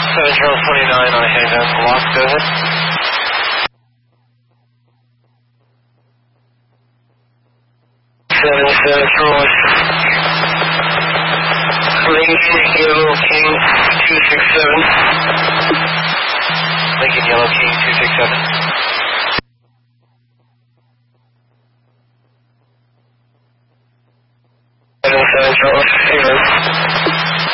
Charles 29 on a handgun lock, go ahead. 7 Charles. Lincoln Yellow King 267. Lincoln Yellow King 267. 7 Charles.